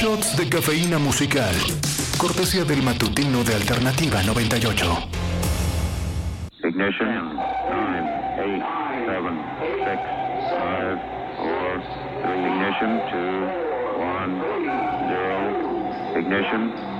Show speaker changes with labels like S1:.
S1: Shots de cafeína musical. Cortesía del matutino de Alternativa 98.
S2: Ignition. 9, 8, 7, 6, 5, 4, 3. Ignition. 2, 1, 0. Ignition.